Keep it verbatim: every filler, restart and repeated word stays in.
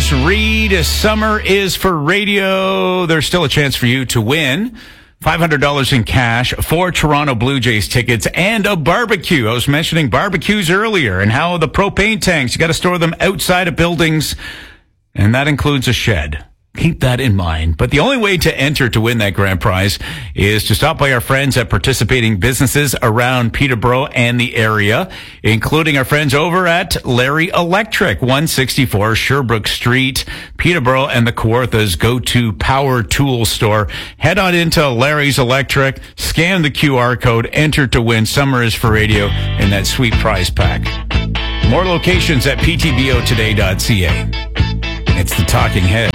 is Reed. Summer is for radio. There's still a chance for you to win five hundred dollars in cash, four Toronto Blue Jays tickets, and a barbecue. I was mentioning barbecues earlier and how the propane tanks, you got to store them outside of buildings, and that includes a shed. Keep that in mind. But the only way to enter to win that grand prize is to stop by our friends at participating businesses around Peterborough and the area, including our friends over at Larry Electric, one sixty-four Sherbrooke Street, Peterborough, and the Kawarthas go-to power tool store. Head on into Larry's Electric, scan the Q R code, enter to win Summer is for Radio and that sweet prize pack. More locations at p t b o today dot c a. It's the Talking Head.